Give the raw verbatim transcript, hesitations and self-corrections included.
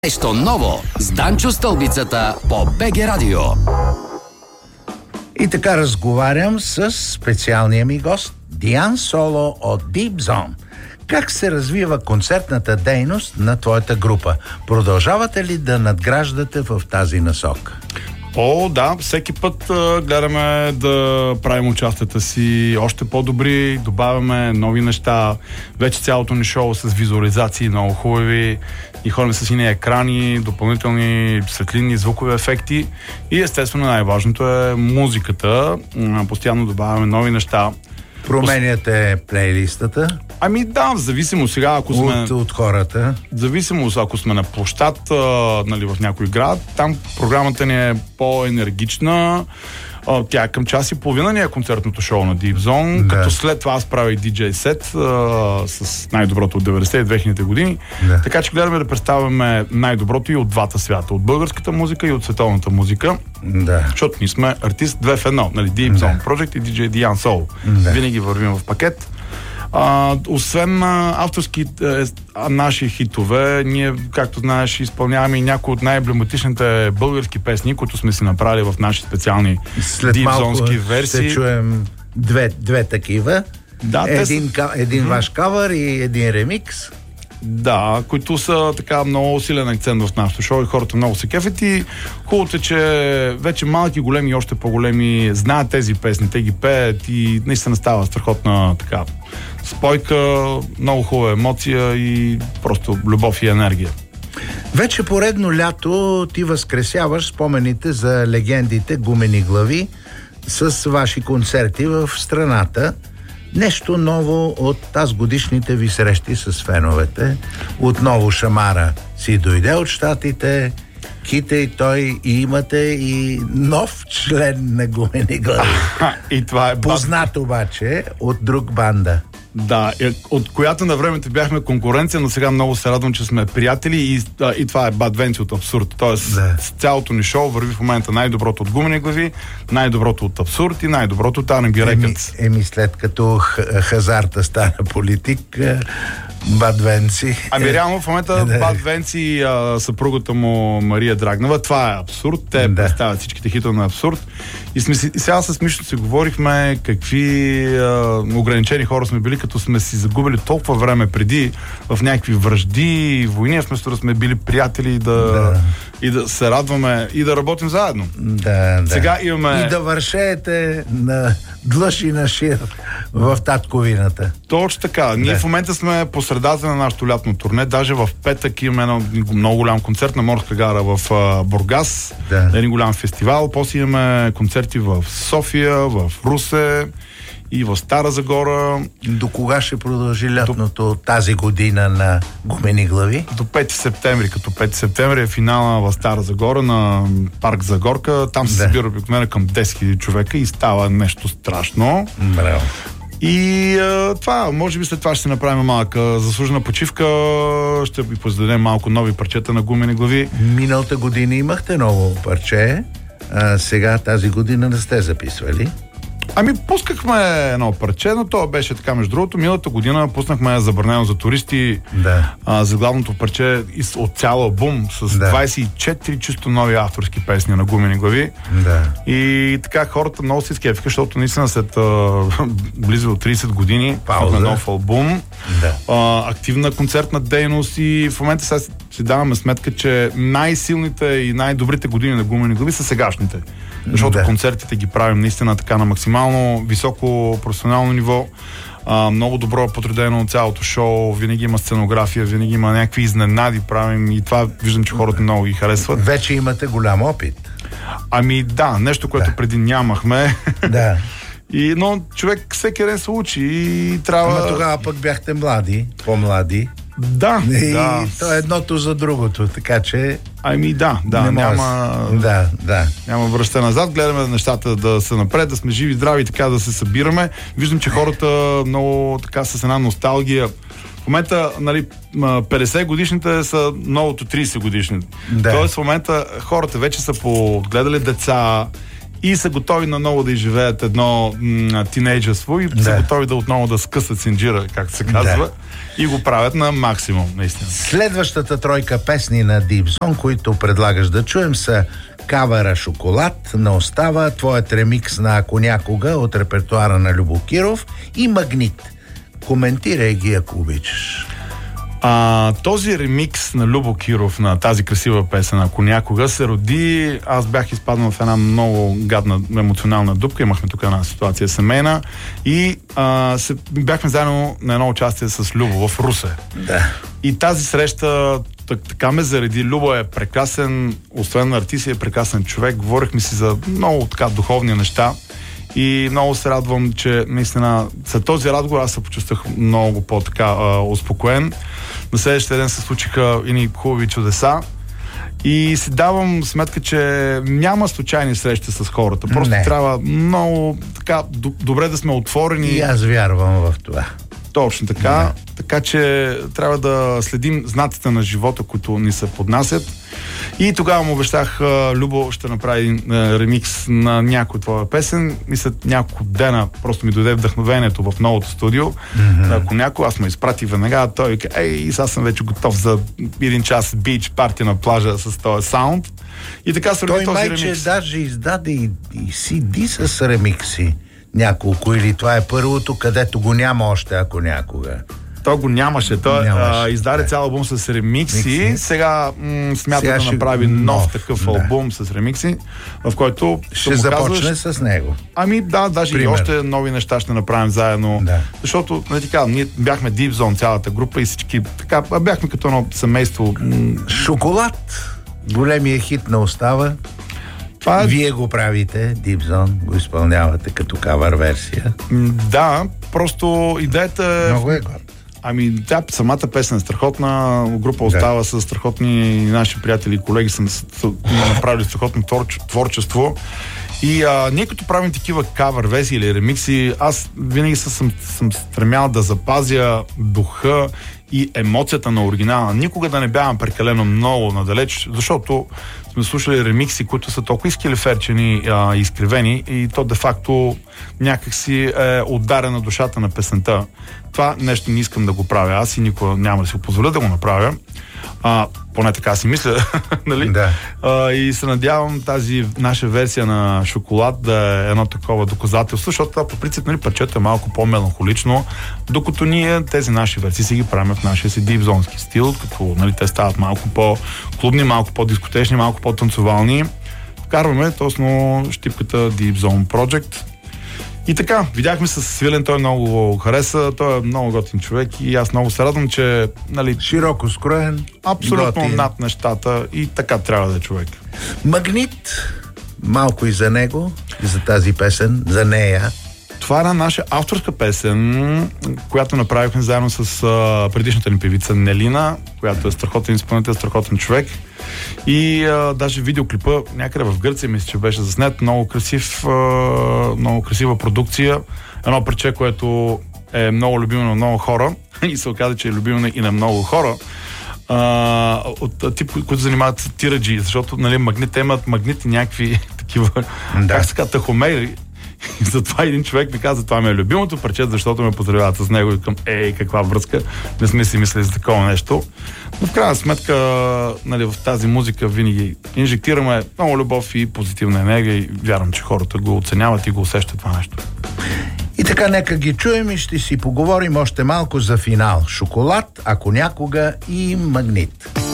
Нещо ново с Данчо Стълбицата по БГ Радио. И така разговарям с специалния ми гост Диан Соло от Deep Zone. Как се развива концертната дейност на твоята група? Продължавате ли да надграждате в тази насока? О, да, всеки път а, гледаме да правим участията си още по-добри, добавяме нови неща. Вече цялото ни шоу с визуализации много хубави и ходим с сини екрани, допълнителни светлинни звукови ефекти и естествено най-важното е музиката. Постоянно добавяме нови неща. Променяте плейлистата? Ами да, в зависимост сега, ако сме... От, от хората? В зависимост, ако сме на площад, а, нали, в някой град, там програмата ни е по-енергична. А, тя е към час и половина, ни е концертното шоу на Deep Zone, да. Като след това аз правя и диджей сет а, с най-доброто от деветдесетте и двехилядните години. Да. Така че гледаме да представяме най-доброто и от двата свята. От българската музика и от световната музика. Да. Защото ние сме артист две в едно. Нали, Deep Zone да. Project и диджей Диан Соло. Да. Винаги вървим в пакет. А, освен а, авторски е, а, наши хитове, ние, както знаеш, изпълняваме и някои от най-емблематичните български песни, които сме си направили в наши специални дипзонски версии. Ще чуем две, две такива. Да, един са... един mm-hmm. ваш кавър и един ремикс. Да, които са така много силен акцент в нашото шоу и хората много се кефят и хубавото е, че вече малки, големи и още по-големи знаят тези песни, те ги пеят и наистина става страхотна така спойка, много хубава емоция и просто любов и енергия. Вече поредно лято ти възкресяваш спомените за легендите Гумени глави с ваши концерти в страната. Нещо ново от тази годишните ви срещи с феновете. Отново Шамара си дойде от щатите, Ките и той, и имате и нов член на Гумени глави. И това е познат обаче от друг банда. Да, от която на времето бяхме конкуренция, но сега много се радвам, че сме приятели и, и това е Бад Венци от Абсурд. Тоест, да. Цялото ни шоу върви в момента най-доброто от Гумени глави, най-доброто от Абсурд и най-доброто от Ар енд Би Рекърдс. Еми, еми след като хазарта стана политик, Бад Венци... Ами реално в момента да. Бад Венци и съпругата му Мария Драгнева, това е Абсурд, те да. Представят всичките хитове на Абсурд. И, сме си, и сега с Мишо си говорихме какви а, ограничени хора сме били, като сме си загубили толкова време преди в някакви вражди, войни, вместо да сме били приятели да, да. И да се радваме и да работим заедно. Да, да. Сега имаме... И да вършеете на длъж и на шир в татковината. Точно така. Ние да. В момента сме по средата на нашото лятно турне. Даже в петък имаме един много голям концерт на Морска гара в uh, Бургас. Да. Един голям фестивал. После имаме концерти в София, в Русе и в Стара Загора. До кога ще продължи лятното до... тази година на Гумени глави? До пети септември. Като пети септември е финала в Стара Загора на парк Загорка. Там се да. Събира обикновено към десет хиляди човека и става нещо страшно. Браво. И а, това, може би след това ще си направим малка заслужена почивка, ще ви поздадем малко нови парчета на Гумени глави. Миналата година имахте ново парче, а сега тази година не сте записвали? Ами пускахме едно парче, но то беше така, между другото. Миналата година пуснахме Забранено за туристи, да. а, за главното парче от цял албум с да. двайсет и четири чисто нови авторски песни на Гумени глави. Да. И така хората много се скефиха, защото наистина след а, близо трийсет години пауза, нов албум, да. а, активна концертна дейност и в момента сега си даваме сметка, че най-силните и най-добрите години на Гумени глави са сегашните. Защото да. Концертите ги правим наистина така на максимално високо професионално ниво. А, много добро е подредено от цялото шоу, винаги има сценография, винаги има някакви изненади правим и това виждам, че хората много ги харесват. Вече имате голям опит. Ами да, нещо, което да. Преди нямахме. Да. И, но човек всеки ден се учи и трябва... Ама тогава пък бяхте млади, по-млади. Да, и да. То е едното за другото, така че... Ами да, да, няма... Да, да. Няма връщане назад, гледаме нещата да са напред, да сме живи, здрави, така да се събираме. Виждам, че хората много така с една носталгия. В момента, нали, петдесет годишните са новото трийсет годишните. Да. Тоест в момента хората вече са погледали деца и са готови наново да изживеят едно м- тинейджерство и да. са готови да отново да скъсат синджира, както се казва, да. и го правят на максимум, наистина. Следващата тройка песни на Deep Zone, които предлагаш да чуем, са кавъра "Шоколад", "Не остава", твоят ремикс на "Ако някога" от репертуара на Любо Киров и "Магнит". Коментирай ги, ако обичаш. А, този ремикс на Любо Киров на тази красива песен "Ако някога" се роди. Аз бях изпаднал в една много гадна емоционална дупка. Имахме тук една ситуация семейна и а, се, бяхме заедно на едно участие с Любо в Русе. Да. И тази среща така ме зареди. Любо е прекрасен, освен артист, е прекрасен човек. Говорихме си за много така духовни неща. И много се радвам, че наистина след този разговор аз се почувствах много по-така а, успокоен. На следващия ден се случиха едни хубави чудеса и си давам сметка, че няма случайни срещи с хората. Просто Не. трябва много така добре да сме отворени. И аз вярвам в това. Точно така. Не. Така че трябва да следим знаците на живота, които ни се поднасят. И тогава му обещах, Любо ще направи ремикс на някой твоя песен. И след няколко дена просто ми дойде вдъхновението в новото студио. Mm-hmm. Ако някой, аз му изпрати веднага, той вика, ей, сега съм вече готов за един час бич парти на плажа с този саунд. И така се роди този ремикс. Той майче даже издаде и, и си ди с ремикси няколко, или това е първото, където го няма още, ако някога. То го нямаше. Той а, издаде да. цял албум с ремикси. Микси. Сега м- смята Сега да направи нов, нов такъв да. албум с ремикси, в който ще започне казваш, с него. Ами да, даже Пример. и още нови неща ще направим заедно. Да. Защото, не така, ние бяхме Deep Zone, цялата група и всички така, бяхме като едно семейство. "Шоколад", големия хит "Не остава". Това... Вие го правите, Deep Zone, го изпълнявате като кавър версия. Да, просто идеята е... Много е готино. Ами, тя самата песен е страхотна, група остава да. с страхотни наши приятели и колеги, са направили страхотно творчество. И а, ние като правим такива кавър версии или ремикси, аз винаги съм, съм стремял да запазя духа и емоцията на оригинала. Никога да не бягам прекалено много надалеч, защото сме слушали ремикси, които са толкова изкелеферчени и изкривени и то де-факто някакси е ударена душата на песента. Това нещо не искам да го правя аз и никога няма да си позволя да го направя. А, поне така си мисля, нали? Да. А, и се надявам тази наша версия на "Шоколад" да е едно такова доказателство, защото това по принцип, нали, парчето е малко по-меланхолично, докато ние тези наши версии си ги правим в нашия си дипзонски стил, като, нали, те стават малко по-клубни, малко по-дискотечни, малко по-танцовални. Вкарваме точно щипката Deep Zone Project. И така, видяхме с Свилен, той много хареса, той е много готин човек и аз много се радвам, че, нали... Широко скроен, абсолютно готин. Над нещата и така трябва да е човек. "Магнит", малко и за него, и за тази песен, за нея. Това е една наша авторска песен, която направихме заедно с а, предишната ни певица Нелина, която е страхотен изпълнител, страхотен човек. И а, даже видеоклипа някъде в Гърция, мисля, че беше заснет. Много красив, а, много красива продукция. Едно парче, което е много любимо на много хора и се оказа, че е любимо и на много хора. А, от тип, които занимават с тираджи, защото, нали, магнит, имат магнити някакви такива, да. как се казва, тахомери. И затова един човек ми каза, това ми е любимото парче, защото ме поздравяват с него и към, ей, каква връзка, не сме си мислили за такова нещо. Но в крайна сметка, нали, в тази музика винаги инжектираме много любов и позитивна енергия и вярвам, че хората го оценяват и го усещат това нещо. И така, нека ги чуем и ще си поговорим още малко за финал. "Шоколад", "Ако някога" и "Магнит".